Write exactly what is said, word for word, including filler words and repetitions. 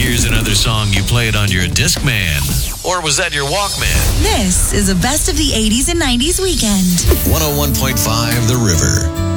Here's another song you played on your Discman. Or was that your Walkman? This is a best of the eighties and nineties weekend. one oh one point five The River.